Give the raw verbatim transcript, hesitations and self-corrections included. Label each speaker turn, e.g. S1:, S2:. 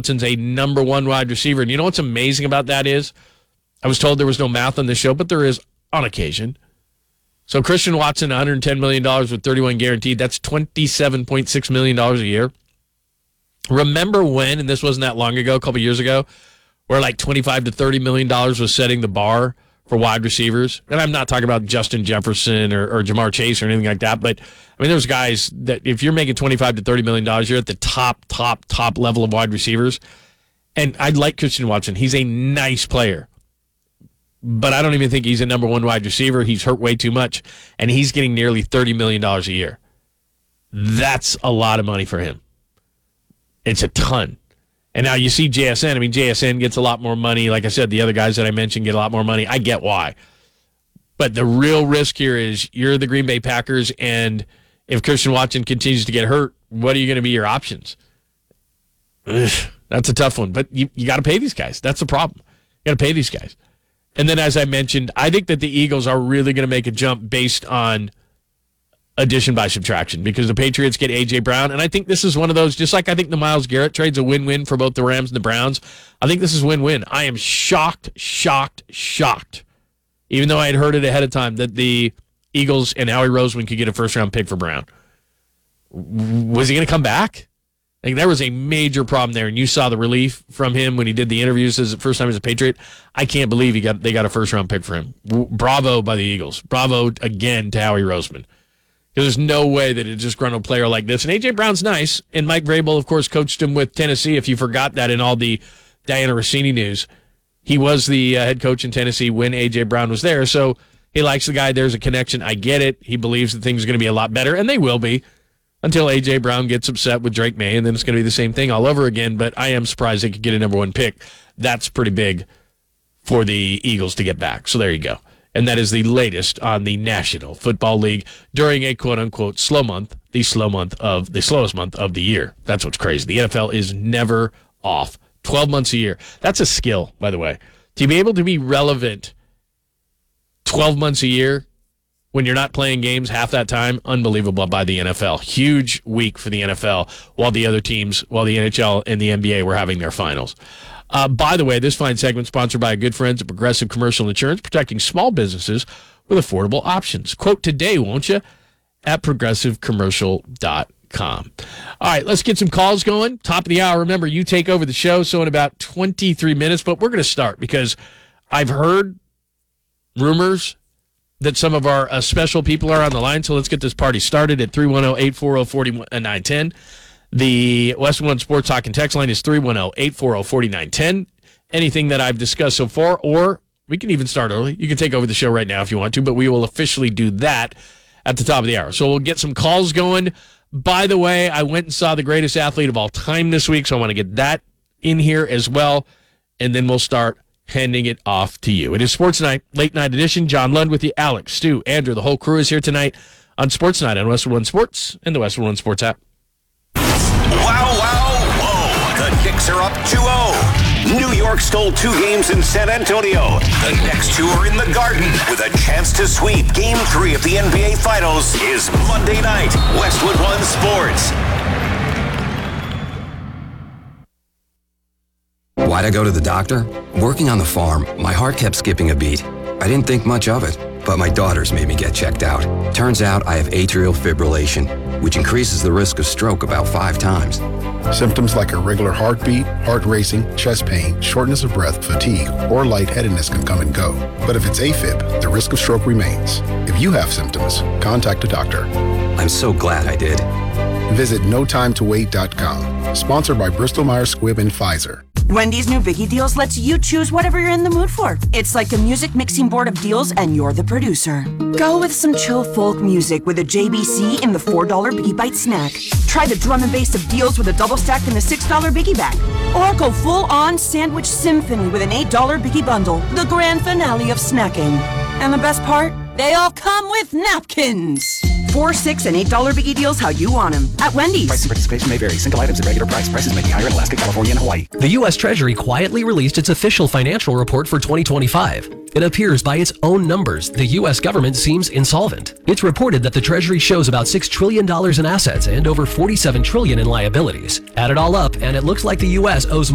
S1: Watson's a number one wide receiver. And you know what's amazing about that is, I was told there was no math on this show, but there is on occasion. So Christian Watson, one hundred ten million dollars with thirty-one guaranteed. That's twenty-seven point six million dollars a year. Remember when, and this wasn't that long ago, a couple years ago, where like twenty-five to thirty million dollars was setting the bar for wide receivers? And I'm not talking about Justin Jefferson or, or Jamar Chase or anything like that, but I mean, there's guys that if you're making twenty-five to thirty million dollars, you're at the top, top, top level of wide receivers. And I like Christian Watson. He's a nice player. But I don't even think he's a number one wide receiver. He's hurt way too much, and he's getting nearly thirty million dollars a year. That's a lot of money for him. It's a ton. And now you see J S N. I mean, J S N gets a lot more money. Like I said, the other guys that I mentioned get a lot more money. I get why. But the real risk here is you're the Green Bay Packers, and if Christian Watson continues to get hurt, what are you going to be your options? Ugh, that's a tough one. But you, you got to pay these guys. That's the problem. You got to pay these guys. And then, as I mentioned, I think that the Eagles are really going to make a jump based on addition by subtraction because the Patriots get A J. Brown, and I think this is one of those, just like I think the Myles Garrett trade's a win-win for both the Rams and the Browns, I think this is win-win. I am shocked, shocked, shocked, even though I had heard it ahead of time, that the Eagles and Howie Roseman could get a first-round pick for Brown. Was he going to come back? Like, there was a major problem there, and you saw the relief from him when he did the interviews as the first time as a Patriot. I can't believe he got they got a first-round pick for him. Bravo by the Eagles. Bravo, again, to Howie Roseman. Because there's no way that a disgruntled player like this, and A J. Brown's nice, and Mike Vrabel, of course, coached him with Tennessee, if you forgot that in all the Diana Rossini news. He was the uh, head coach in Tennessee when A J. Brown was there, so he likes the guy. There's a connection. I get it. He believes that things are going to be a lot better, and they will be. Until A J. Brown gets upset with Drake May, and then it's going to be the same thing all over again. But I am surprised they could get a number one pick. That's pretty big for the Eagles to get back. So there you go. And that is the latest on the National Football League during a quote-unquote slow month, the slow month of the slowest month of the year. That's what's crazy. The N F L is never off. twelve months a year. That's a skill, by the way. To be able to be relevant twelve months a year, when you're not playing games half that time, unbelievable by the N F L. Huge week for the N F L while the other teams, while the N H L and the N B A were having their finals. Uh, by the way, this fine segment sponsored by our good friends at Progressive Commercial Insurance, protecting small businesses with affordable options. Quote today, won't you, at progressive commercial dot com. All right, let's get some calls going. Top of the hour. Remember, you take over the show, so in about twenty-three minutes, but we're going to start because I've heard rumors that some of our uh, special people are on the line, so let's get this party started at three one zero, eight four zero, four nine one zero. The Westwood One Sports Talk and Text line is three one zero, eight four zero, four nine one zero. Anything that I've discussed so far, or we can even start early. You can take over the show right now if you want to, but we will officially do that at the top of the hour. So we'll get some calls going. By the way, I went and saw the greatest athlete of all time this week, so I want to get that in here as well, and then we'll start handing it off to you. It is Sports Night, late night edition. John Lund with you, Alex, Stu, Andrew, the whole crew is here tonight on Sports Night on Westwood One Sports and the Westwood One Sports app.
S2: Wow, wow, whoa. The Knicks are up two oh. New York stole two games in San Antonio. The next two are in the Garden with a chance to sweep Game three of the N B A Finals is Monday night. Westwood One Sports.
S3: Why'd I go to the doctor? Working on the farm, my heart kept skipping a beat. I didn't think much of it, but my daughters made me get checked out. Turns out I have atrial fibrillation, which increases the risk of stroke about five times.
S4: Symptoms like irregular heartbeat, heart racing, chest pain, shortness of breath, fatigue, or lightheadedness can come and go. But if it's AFib, the risk of stroke remains. If you have symptoms, contact a doctor.
S3: I'm so glad I did.
S4: Visit no time to wait dot com. Sponsored by Bristol Myers Squibb and Pfizer.
S5: Wendy's new Biggie Deals lets you choose whatever you're in the mood for. It's like a music mixing board of deals, and you're the producer. Go with some chill folk music with a J B C in the four dollar Biggie Bite snack. Try the drum and bass of deals with a double stack in the six dollar Biggie Bag. Or go full-on sandwich symphony with an eight dollar Biggie Bundle, the grand finale of snacking. And the best part? They all come with napkins. Four, six, and eight dollar Biggie Deals how you want them at Wendy's.
S6: Price and participation may vary. Single items at regular price. Prices may be higher in Alaska, California, and Hawaii.
S7: The U S Treasury quietly released its official financial report for twenty twenty-five. It appears by its own numbers, the U S government seems insolvent. It's reported that the Treasury shows about six trillion dollars in assets and over forty-seven trillion dollars in liabilities. Add it all up, and it looks like the U S owes